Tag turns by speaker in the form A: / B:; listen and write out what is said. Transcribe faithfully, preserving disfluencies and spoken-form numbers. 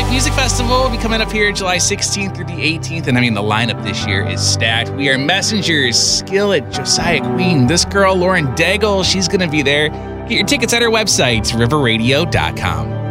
A: Live Music Festival will be coming up here July sixteenth through the eighteenth. And I mean, the lineup this year is stacked. We Are Messengers, Skillet, Josiah Queen, this girl, Lauren Daigle, she's going to be there. Get your tickets at our website, river radio dot com.